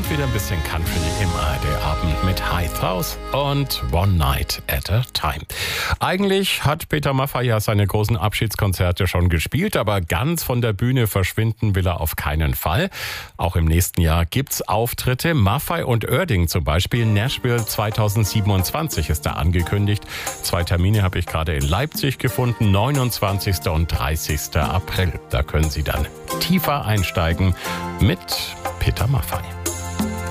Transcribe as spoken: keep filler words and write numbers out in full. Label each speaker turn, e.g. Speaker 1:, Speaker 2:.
Speaker 1: und wieder ein bisschen Country im A R D-Abend mit High House und One Night at a Time. Eigentlich hat Peter Maffay ja seine großen Abschiedskonzerte schon gespielt, aber ganz von der Bühne verschwinden will er auf keinen Fall. Auch im nächsten Jahr gibt's Auftritte. Maffay und Oerding zum Beispiel. Nashville zweitausendsiebenundzwanzig ist da angekündigt. Zwei Termine habe ich gerade in Leipzig gefunden, neunundzwanzigster und dreißigster April. Da können Sie dann tiefer einsteigen mit Peter Maffay.